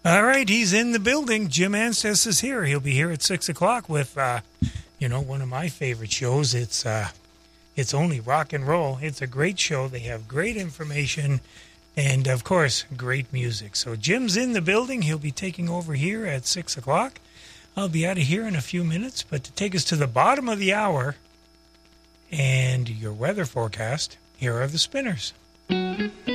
All right, he's in the building. Jim Anstice is here. He'll be here at 6 o'clock with, one of my favorite shows. It's only rock and roll. It's a great show. They have great information and, of course, great music. So Jim's in the building. He'll be taking over here at 6 o'clock. I'll be out of here in a few minutes, but to take us to the bottom of the hour and your weather forecast, here are the Spinners.